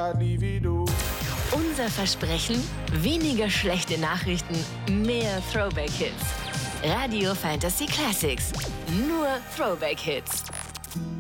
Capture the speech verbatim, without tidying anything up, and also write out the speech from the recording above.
I'd leave it all. Unser Versprechen? Weniger schlechte Nachrichten, mehr Throwback-Hits. Radio Fantasy Classics. Nur Throwback-Hits.